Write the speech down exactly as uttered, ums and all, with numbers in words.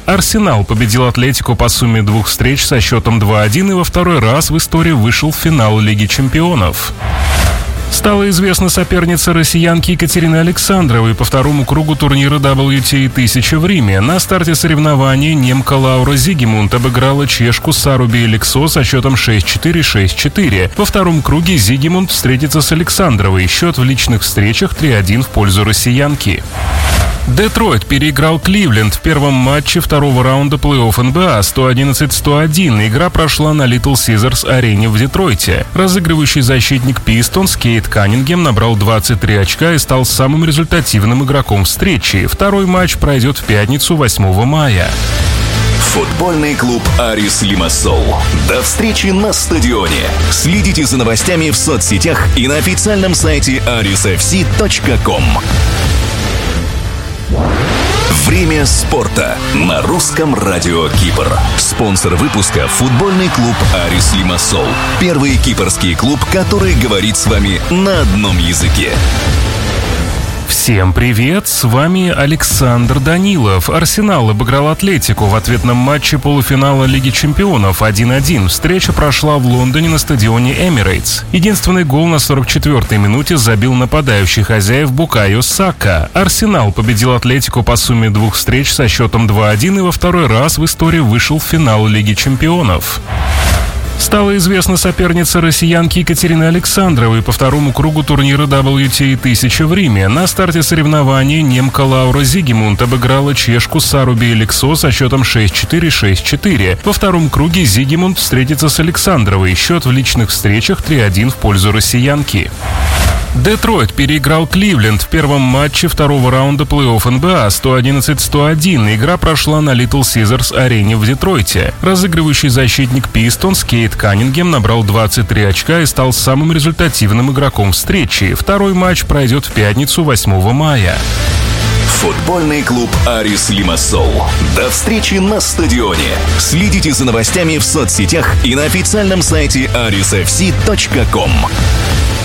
Арсенал победил Атлетико по сумме двух встреч со счетом два-один и во второй раз в истории вышел в финал Лиги чемпионов. Стала известна соперница россиянки Екатерины Александровой по второму кругу турнира дабл ю ти эй тысяча в Риме. На старте соревнований немка Лаура Зигемунд обыграла чешку Сару Биелексо со счетом шесть-четыре, шесть-четыре. Во втором круге Зигемунд встретится с Александровой. Счет в личных встречах три-один в пользу россиянки. Детройт переиграл Кливленд в первом матче второго раунда плей-офф эн бэ а сто одиннадцать сто один. Игра прошла на Литл Сизерс арене в Детройте. Разыгрывающий защитник Пистонс Кейт Каннингем набрал двадцать три очка и стал самым результативным игроком встречи. Второй матч пройдет в пятницу, восьмого мая. Футбольный клуб «Арис Лимассол». До встречи на стадионе. Следите за новостями в соцсетях и на официальном сайте арис эф си точка ком. Время спорта на русском радио Кипр. Спонсор выпуска — футбольный клуб «Арис Лимассол». Первый кипрский клуб, который говорит с вами на одном языке. Всем привет, с вами Александр Данилов. Арсенал обыграл Атлетико в ответном матче полуфинала Лиги чемпионов один-один. Встреча прошла в Лондоне на стадионе Эмирейтс. Единственный гол на сорок четвёртой минуте забил нападающий хозяев Букайо Сака. Арсенал победил Атлетико по сумме двух встреч со счетом два-один и во второй раз в истории вышел в финал Лиги чемпионов. Стала известна соперница россиянки Екатерины Александровой по второму кругу турнира дабл ю ти эй тысяча в Риме. На старте соревнований немка Лаура Зигемунд обыграла чешку Сару Биелексо со счетом шесть-четыре, шесть-четыре. Во втором круге Зигемунд встретится с Александровой. Счет в личных встречах три-один в пользу россиянки. Детройт переиграл Кливленд в первом матче второго раунда плей-офф эн бэ а сто одиннадцать сто один. Игра прошла на Литл Сизерс арене в Детройте. Разыгрывающий защитник Пистонс Кейт Каннингем набрал двадцать три очка и стал самым результативным игроком встречи. Второй матч пройдет в пятницу, восьмого мая. Футбольный клуб «Арис Лимассол». До встречи на стадионе. Следите за новостями в соцсетях и на официальном сайте арис эф си точка ком.